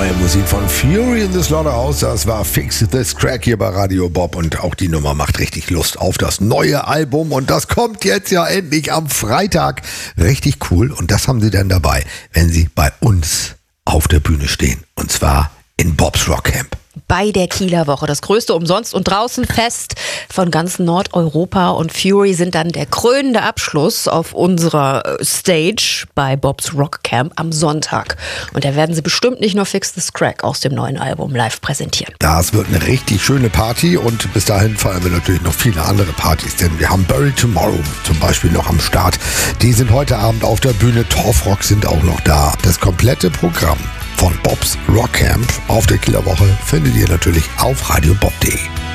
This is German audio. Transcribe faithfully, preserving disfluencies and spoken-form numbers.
Neue Musik von Fury in the Slaughterhouse, das war Fix This Crack hier bei Radio Bob und auch die Nummer macht richtig Lust auf das neue Album und das kommt jetzt ja endlich am Freitag. Richtig cool und das haben sie dann dabei, wenn sie bei uns auf der Bühne stehen und zwar in Bob's Rock Camp. Bei der Kieler Woche, das größte Umsonst- und Draußenfest von ganz Nordeuropa und Fury sind dann der krönende Abschluss auf unserer Stage bei Bob's Rock Camp am Sonntag. Und da werden sie bestimmt nicht nur Fix This Crack aus dem neuen Album live präsentieren. Das wird eine richtig schöne Party und bis dahin feiern wir natürlich noch viele andere Partys, denn wir haben Bury Tomorrow zum Beispiel noch am Start. Die sind heute Abend auf der Bühne, Torfrock sind auch noch da. Das komplette Programm von Bob's Rock Camp auf der Kieler Woche findet ihr natürlich auf radiobob punkt de.